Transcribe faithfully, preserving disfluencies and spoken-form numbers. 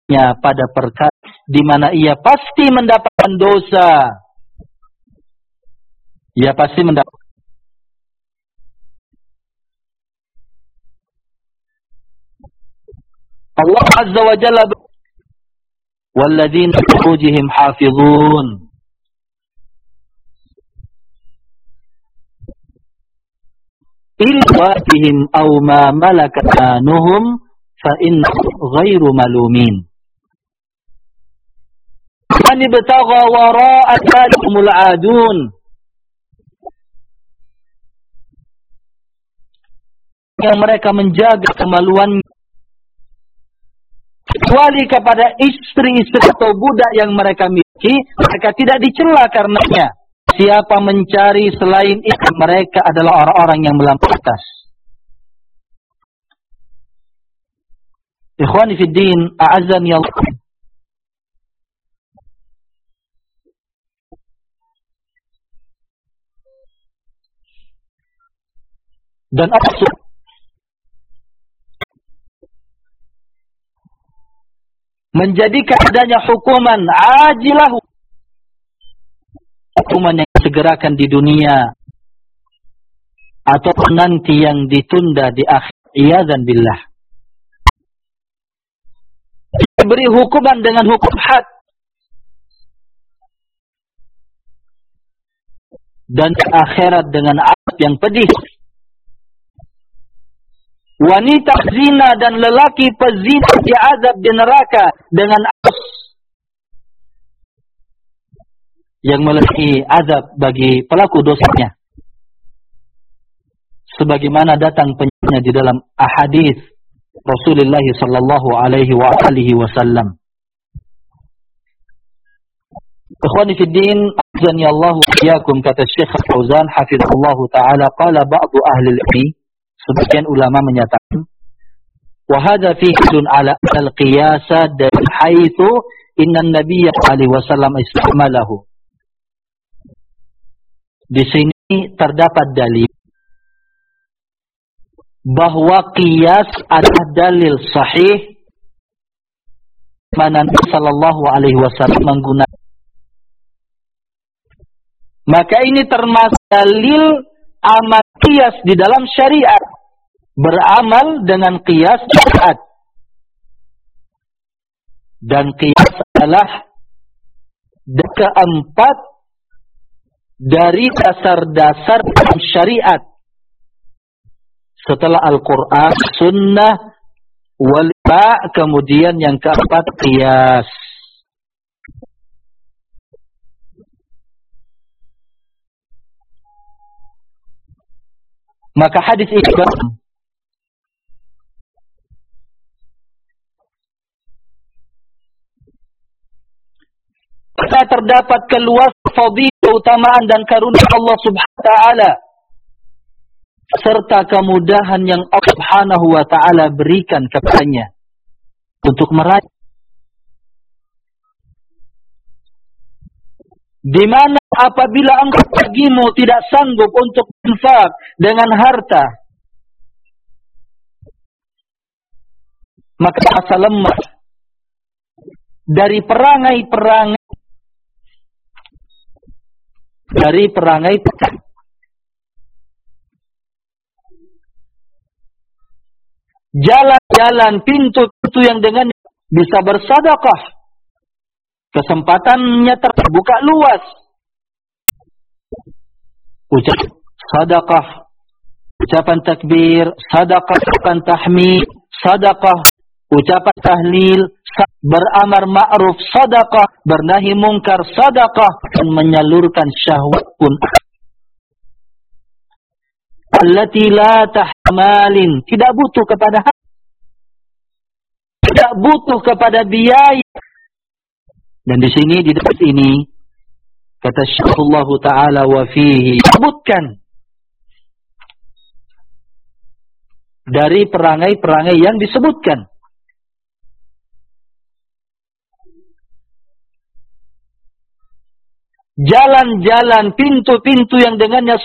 pada perkara di mana ia pasti mendapatkan dosa. Ia pasti mendapatkan Allah Azza wa Jalla walladzina furujihim hafizun ilwatihim aw ma malakat anuhum fa inna ghairu malumin man ibtagha wara'a dzalikumul adun yang mereka menjaga kemaluan kecuali kepada istri-istri atau budak yang mereka miliki, mereka tidak dicela karenanya. Siapa mencari selain itu, mereka adalah orang-orang yang melampaui batas. Ikhwani fi din, a'azzani Allah. Dan apa menjadikan adanya hukuman ajilah, hukuman yang disegerakan di dunia atau nanti yang ditunda di akhir. Iyadzan billah. Diberi hukuman dengan hukum had dan akhirat dengan azab yang pedih. Wanita zina dan lelaki pezina diazab di neraka dengan azab yang melebihi azab bagi pelaku dosanya. Sebagaimana datang penyebutnya di dalam ahadits Rasulullah sallallahu alaihi wa alihi wasallam. Ikhwani fi din, azani Allah wa iyyakum, kata Syekh Fauzan hafizahullah taala, qala ba'du ahli al-ilmi, sebagian ulama menyatakan, wa hadza fihi dun ala al-qiyasa dari haitsu inna an-nabiy alaihi wasallam istamalahu. Di sini terdapat dalil bahwa qiyas adalah dalil sahih mana Nabi sallallahu alaihi wasallam menggunakan. Maka ini termasuk dalil amal qiyas di dalam syariat, beramal dengan qiyas syariat. Dan qiyas adalah keempat dari dasar-dasar syariat setelah Al-Quran, Sunnah, wal ijma', kemudian yang keempat qiyas. Maka hadis ini terdapat keluas fadilah, keutamaan dan karunia Allah Subhanahu wa taala serta kemudahan yang Allah Subhanahu wa taala berikan kepadanya untuk meraih, di mana apabila engkau bagimu tidak sanggup untuk infak dengan harta, maka rasa lemah dari perangai-perangai dari perangai jalan-jalan, pintu-pintu yang dengan bisa bersedekah, kesempatannya terbuka luas. Ucap sedekah, ucapan takbir, sedekah, ucapan tahmid, sedekah, ucapan tahlil, beramar ma'ruf, sedekah, bernahi mungkar, sedekah, dan menyalurkan syahwat pun. Allati la tahmalin, tidak butuh kepada tidak butuh kepada biaya. Dan di sini, di dekat ini, kata Syaikhullah Ta'ala, wa fihi, sebutkan dari perangai-perangai yang disebutkan. Jalan-jalan, pintu-pintu yang dengannya